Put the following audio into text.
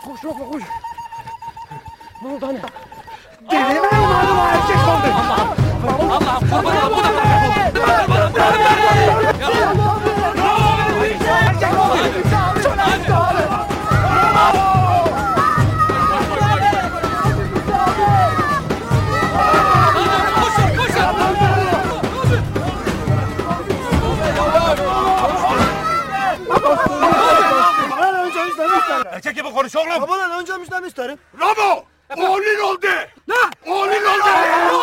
Koş Ramo koş. Ne oldu anne? Deli mi oğlum erkek oldu? Allah'ım kurban olayım bu da Erkek gibi konuş oğlum. Babadan önce müjden isterim. Ramo! Oğlun oldu! Ne? Oğlun oldu!